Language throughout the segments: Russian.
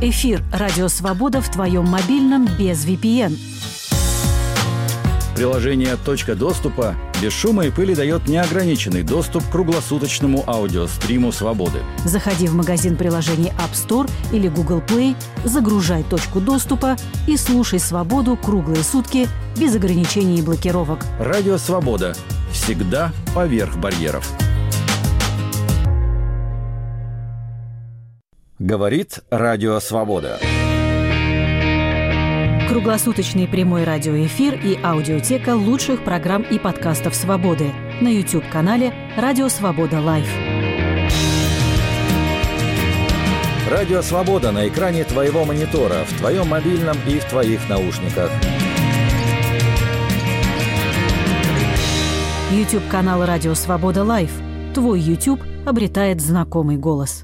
Эфир «Радио Свобода» в твоем мобильном без VPN. Приложение «Точка доступа» без шума и пыли дает неограниченный доступ к круглосуточному аудиостриму «Свободы». Заходи в магазин приложений App Store или Google Play, загружай «Точку доступа» и слушай «Свободу» круглые сутки без ограничений и блокировок. Радио «Свобода». Всегда поверх барьеров. Говорит Радио Свобода. Круглосуточный прямой радиоэфир и аудиотека лучших программ и подкастов «Свободы» на YouTube-канале «Радио Свобода Лайв». Радио Свобода на экране твоего монитора, в твоем мобильном и в твоих наушниках. YouTube-канал «Радио Свобода Лайв». Твой YouTube обретает знакомый голос.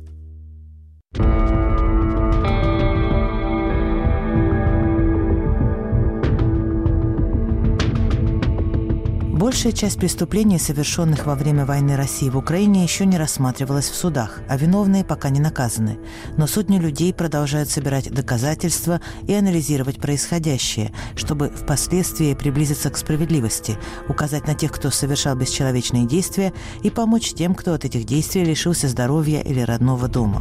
Большая часть преступлений, совершенных во время войны России в Украине, еще не рассматривалась в судах, а виновные пока не наказаны. Но сотни людей продолжают собирать доказательства и анализировать происходящее, чтобы впоследствии приблизиться к справедливости, указать на тех, кто совершал бесчеловечные действия, и помочь тем, кто от этих действий лишился здоровья или родного дома.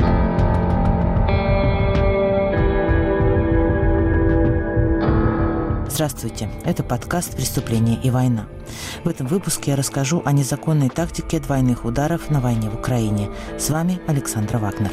Здравствуйте, это подкаст «Преступление и война». В этом выпуске я расскажу о незаконной тактике двойных ударов на войне в Украине. С вами Александра Вагнер.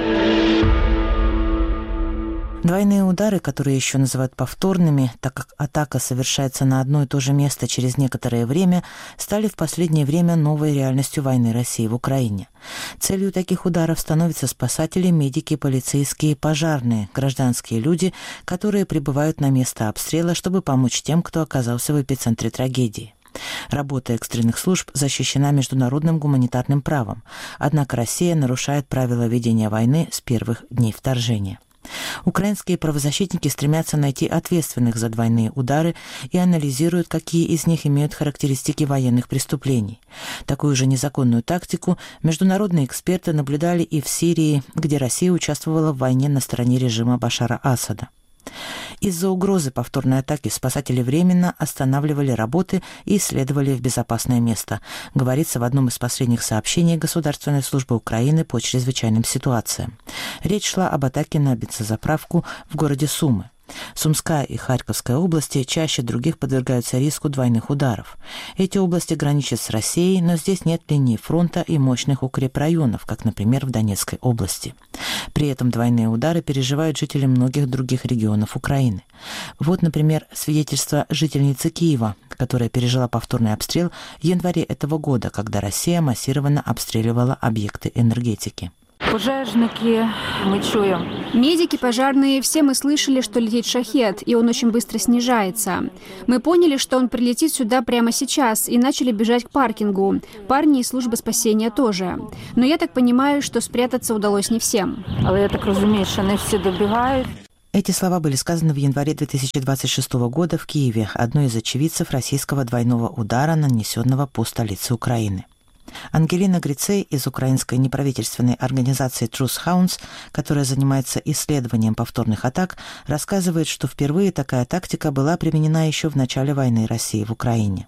Двойные удары, которые еще называют повторными, так как атака совершается на одно и то же место через некоторое время, стали в последнее время новой реальностью войны России в Украине. Целью таких ударов становятся спасатели, медики, полицейские, пожарные, гражданские люди, которые прибывают на место обстрела, чтобы помочь тем, кто оказался в эпицентре трагедии. Работа экстренных служб защищена международным гуманитарным правом, однако Россия нарушает правила ведения войны с первых дней вторжения. Украинские правозащитники стремятся найти ответственных за двойные удары и анализируют, какие из них имеют характеристики военных преступлений. Такую же незаконную тактику международные эксперты наблюдали и в Сирии, где Россия участвовала в войне на стороне режима Башара Асада. Из-за угрозы повторной атаки спасатели временно останавливали работы и следовали в безопасное место, говорится в одном из последних сообщений Государственной службы Украины по чрезвычайным ситуациям. Речь шла об атаке на бензозаправку в городе Сумы. Сумская и Харьковская области чаще других подвергаются риску двойных ударов. Эти области граничат с Россией, но здесь нет линии фронта и мощных укрепрайонов, как, например, в Донецкой области. При этом двойные удары переживают жители многих других регионов Украины. Вот, например, свидетельство жительницы Киева, которая пережила повторный обстрел в январе этого года, когда Россия массированно обстреливала объекты энергетики. Пожежники, мы чуем. Медики, пожарные, все мы слышали, что летит шахед, и он очень быстро снижается. Мы поняли, что он прилетит сюда прямо сейчас, и начали бежать к паркингу. Парни из службы спасения тоже. Но я так понимаю, что спрятаться удалось не всем. Але я так разумею, что не все добегают. Эти слова были сказаны в январе 2026 года в Киеве, одной из очевидцев российского двойного удара, нанесенного по столице Украины. Ангелина Грицей из украинской неправительственной организации Truth Hounds, которая занимается исследованием повторных атак, рассказывает, что впервые такая тактика была применена еще в начале войны России в Украине.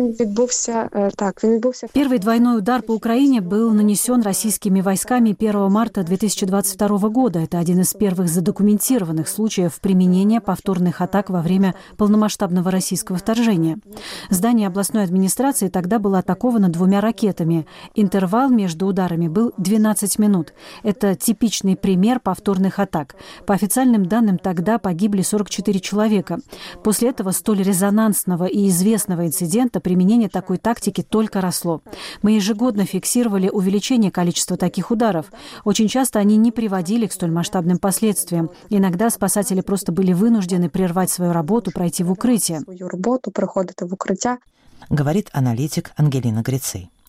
Первый двойной удар по Украине был нанесен российскими войсками 1 марта 2022 года. Это один из первых задокументированных случаев применения повторных атак во время полномасштабного российского вторжения. Здание областной администрации тогда было атаковано 2 ракетами. Интервал между ударами был 12 минут. Это типичный пример повторных атак. По официальным данным, тогда погибли 44 человека. После этого столь резонансного и известного инцидента применение такой тактики только росло. Мы ежегодно фиксировали увеличение количества таких ударов. Очень часто они не приводили к столь масштабным последствиям. Иногда спасатели просто были вынуждены прервать свою работу, пройти в укрытие. Говорит аналитик Ангелина Грицей.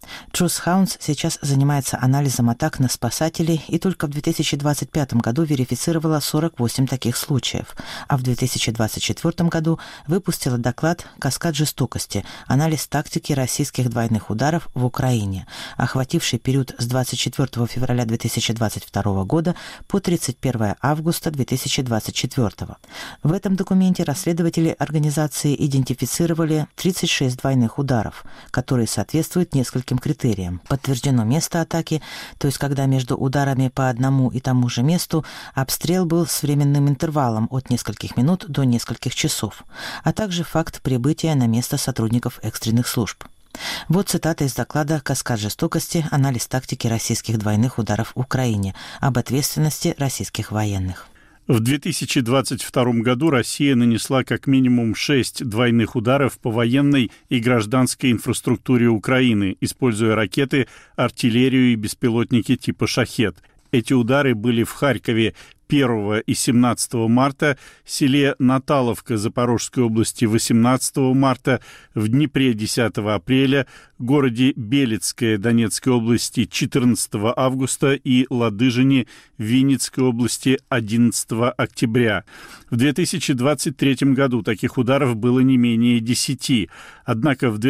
Truth Hounds сейчас занимается анализом атак на спасателей и только в 2025 году верифицировала 48 таких случаев, а в 2024 году выпустила доклад «Каскад жестокости. Анализ тактики российских двойных ударов в Украине», охвативший период с 24 февраля 2022 года по 31 августа 2024. В этом документе расследователи организации идентифицировали 36 двойных ударов, которые соответствуют нескольким критериям. Подтверждено место атаки, то есть когда между ударами по одному и тому же месту обстрел был с временным интервалом от нескольких минут до нескольких часов, а также факт прибытия на место сотрудников экстренных служб. Вот цитата из доклада «Каскад жестокости. Анализ тактики российских двойных ударов в Украине» об ответственности российских военных. В 2022 году Россия нанесла как минимум 6 двойных ударов по военной и гражданской инфраструктуре Украины, используя ракеты, артиллерию и беспилотники типа «Шахед». Эти удары были в Харькове 1 и 17 марта, в селе Наталовка Запорожской области 18 марта, в Днепре 10 апреля, городе Белецкое Донецкой области 14 августа и Ладыжине Винницкой области 11 октября. В 2023 году таких ударов было не менее 10, однако в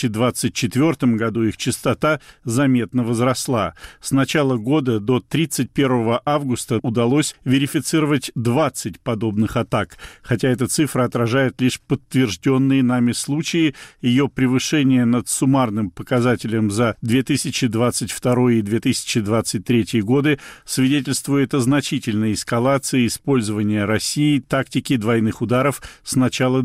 2024 году их частота заметно возросла. С начала года до 31 августа удалось верифицировать 20 подобных атак, хотя эта цифра отражает лишь подтвержденные нами случаи. Ее превышение над суммарным показателем за 2022 и 2023 годы свидетельствует о значительной эскалации использования России тактики двойных ударов с начала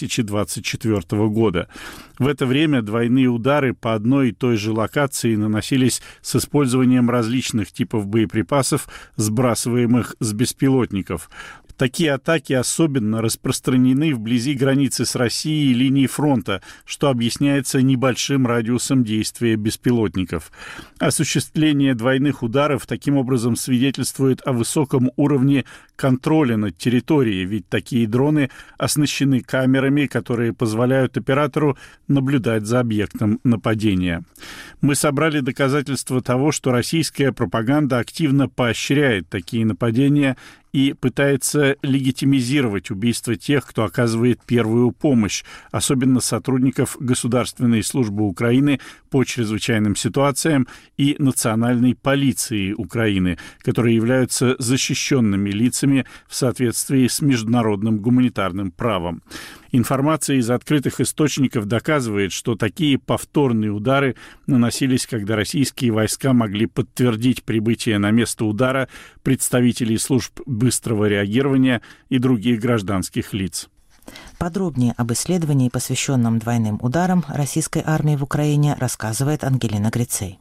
2024 года. В это время двойные удары по одной и той же локации наносились с использованием различных типов боеприпасов, сбрасываемых с беспилотников. Такие атаки особенно распространены вблизи границы с Россией и линии фронта, что объясняется небольшим радиусом действия беспилотников. Осуществление двойных ударов таким образом свидетельствует о высоком уровне контроля над территорией, ведь такие дроны оснащены камерами, которые позволяют оператору наблюдать за объектом нападения. Мы собрали доказательства того, что российская пропаганда активно поощряет такие нападения и пытается легитимизировать убийство тех, кто оказывает первую помощь, особенно сотрудников Государственной службы Украины по чрезвычайным ситуациям и Национальной полиции Украины, которые являются защищенными лицами в соответствии с международным гуманитарным правом. Информация из открытых источников доказывает, что такие повторные удары наносились, когда российские войска могли подтвердить прибытие на место удара представителей служб быстрого реагирования и других гражданских лиц. Подробнее об исследовании, посвященном двойным ударам российской армии в Украине, рассказывает Ангелина Грицей.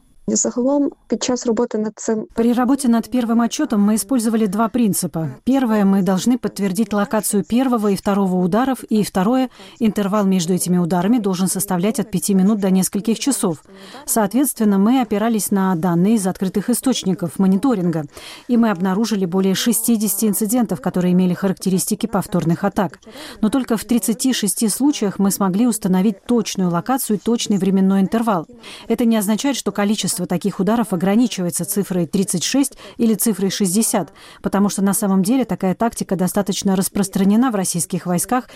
При работе над первым отчетом мы использовали два принципа. Первое, мы должны подтвердить локацию первого и второго ударов, и второе, интервал между этими ударами должен составлять от 5 минут до нескольких часов. Соответственно, мы опирались на данные из открытых источников мониторинга, и мы обнаружили более 60 инцидентов, которые имели характеристики повторных атак. Но только в 36 случаях мы смогли установить точную локацию и точный временной интервал. Это не означает, что количество таких ударов ограничивается цифрой 36 или цифрой 60, потому что на самом деле такая тактика достаточно распространена в российских войсках